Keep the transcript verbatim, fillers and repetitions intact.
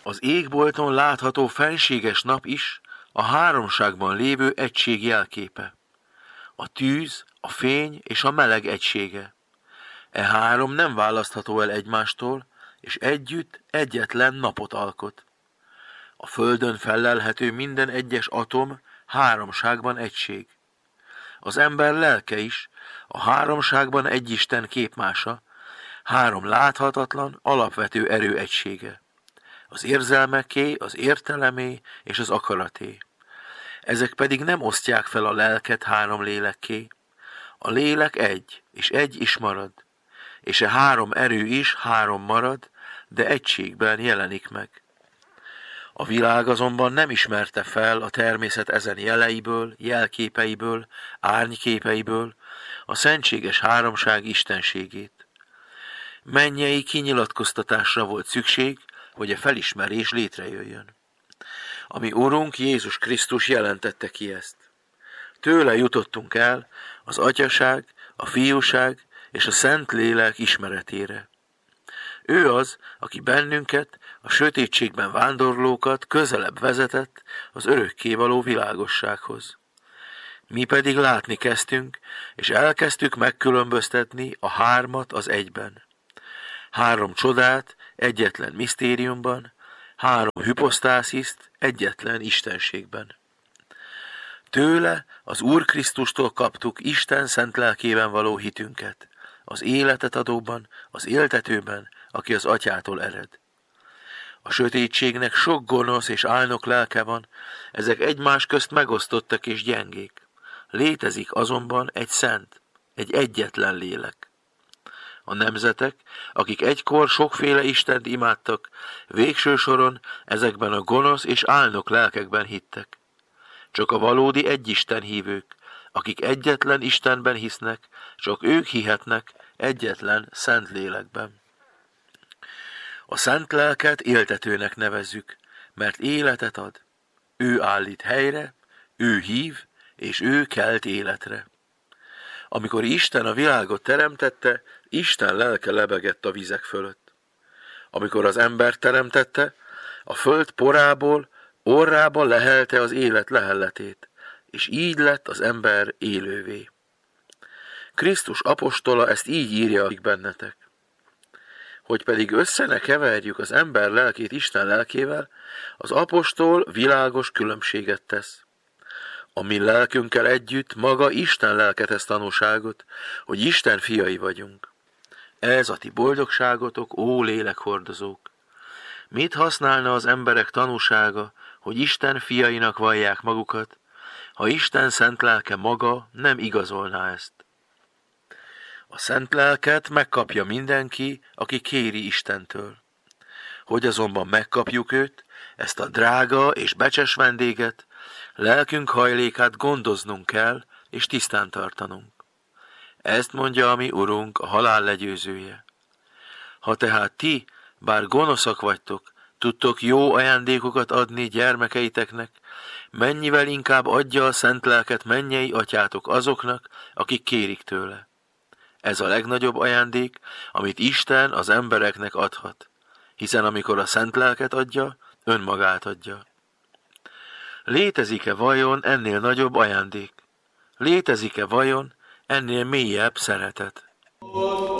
Az égbolton látható fenséges nap is a háromságban lévő egység jelképe. A tűz, a fény és a meleg egysége. E három nem választható el egymástól, és együtt egyetlen napot alkot. A földön fellelhető minden egyes atom háromságban egység. Az ember lelke is a háromságban egy Isten képmása, három láthatatlan, alapvető erő egysége. Az érzelmeké, az értelemé és az akaraté. Ezek pedig nem osztják fel a lelket három lélekké. A lélek egy, és egy is marad, és a három erő is három marad, de egységben jelenik meg. A világ azonban nem ismerte fel a természet ezen jeleiből, jelképeiből, árnyképeiből a szentséges háromság istenségét. Mennyei kinyilatkoztatásra volt szükség, hogy a felismerés létrejöjjön. Ami Urunk Jézus Krisztus jelentette ki ezt. Tőle jutottunk el az Atyaság, a Fiúság és a Szent Lélek ismeretére. Ő az, aki bennünket, a sötétségben vándorlókat közelebb vezetett az örökkévaló világossághoz. Mi pedig látni kezdtünk, és elkezdtük megkülönböztetni a hármat az egyben. Három csodát egyetlen misztériumban, három hyposztásziszt egyetlen istenségben. Tőle, az Úr Krisztustól kaptuk Isten szent lelkében való hitünket, az életet adóban, az éltetőben, aki az Atyától ered. A sötétségnek sok gonosz és álnok lelke van, ezek egymás közt megosztottak és gyengék. Létezik azonban egy szent, egy egyetlen lélek. A nemzetek, akik egykor sokféle istent imádtak, végső soron ezekben a gonosz és álnok lelkekben hittek. Csak a valódi egyisten hívők, akik egyetlen Istenben hisznek, csak ők hihetnek egyetlen szent lélekben. A szent lelket éltetőnek nevezzük, mert életet ad. Ő állít helyre, ő hív, és ő kelt életre. Amikor Isten a világot teremtette, Isten lelke lebegett a vizek fölött. Amikor az ember teremtette, a föld porából, orrába lehelte az élet lehelletét, és így lett az ember élővé. Krisztus apostola ezt így írja bennetek. Hogy pedig össze ne keverjük az ember lelkét Isten lelkével, az apostol világos különbséget tesz. A mi lelkünkkel együtt maga Isten lelke tesz tanúságot, hogy Isten fiai vagyunk. Ez a ti boldogságotok, ó lélekhordozók! Mit használna az emberek tanúsága, hogy Isten fiainak vallják magukat, ha Isten szent lelke maga nem igazolná ezt? A szent lelket megkapja mindenki, aki kéri Istentől. Hogy azonban megkapjuk őt, ezt a drága és becses vendéget, lelkünk hajlékát gondoznunk kell, és tisztán tartanunk. Ezt mondja a mi Urunk, a halál legyőzője. Ha tehát ti, bár gonoszak vagytok, tudtok jó ajándékokat adni gyermekeiteknek, mennyivel inkább adja a szent lelket mennyei atyátok azoknak, akik kérik tőle. Ez a legnagyobb ajándék, amit Isten az embereknek adhat, hiszen amikor a szent lelket adja, önmagát adja. Létezik-e vajon ennél nagyobb ajándék? Létezik-e vajon ennél mélyebb szeretet?